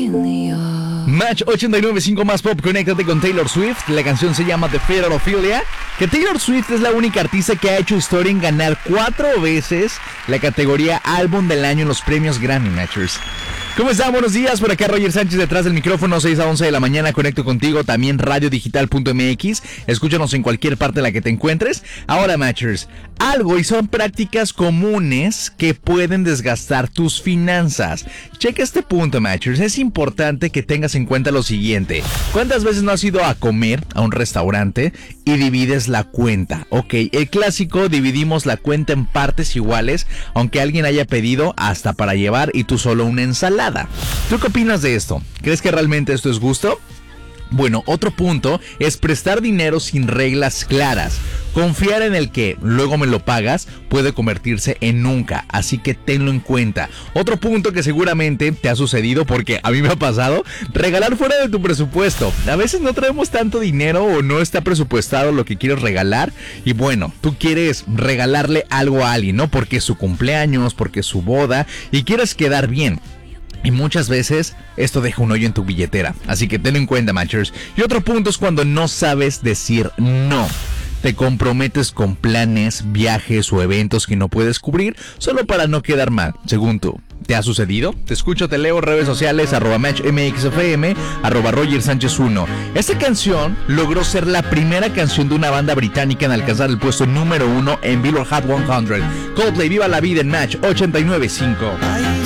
Match 89.5 más pop, conéctate con Taylor Swift. La canción se llama The Fear of Ophelia. Que Taylor Swift es la única artista que ha hecho historia en ganar 4 veces la categoría Álbum del Año en los premios Grammy, Matchers. ¿Cómo están? Buenos días, por acá Roger Sánchez detrás del micrófono, 6 a 11 de la mañana, conecto contigo, también radiodigital.mx, escúchanos en cualquier parte en la que te encuentres. Ahora, Matchers, algo y son prácticas comunes que pueden desgastar tus finanzas. Checa este punto, Matchers, es importante que tengas en cuenta lo siguiente. ¿Cuántas veces no has ido a comer a un restaurante y divides la cuenta? Ok, el clásico, dividimos la cuenta en partes iguales, aunque alguien haya pedido hasta para llevar y tú solo una ensalada. ¿Tú qué opinas de esto? ¿Crees que realmente esto es justo? Bueno, otro punto es prestar dinero sin reglas claras. Confiar en el que luego me lo pagas puede convertirse en nunca, así que tenlo en cuenta. Otro punto que seguramente te ha sucedido, porque a mí me ha pasado, regalar fuera de tu presupuesto. A veces no traemos tanto dinero o no está presupuestado lo que quieres regalar y bueno, tú quieres regalarle algo a alguien, ¿no? Porque es su cumpleaños, porque es su boda y quieres quedar bien. Y muchas veces esto deja un hoyo en tu billetera, así que tenlo en cuenta, Matchers. Y otro punto es cuando no sabes decir no. Te comprometes con planes, viajes o eventos que no puedes cubrir solo para no quedar mal, según tú. ¿Te ha sucedido? Te escucho, te leo, redes sociales, @MatchMXFM, @RogerSánchez1. Esta canción logró ser la primera canción de una banda británica en alcanzar el puesto número 1 en Billboard Hot 100. Coldplay, Viva la Vida en Match 89.5.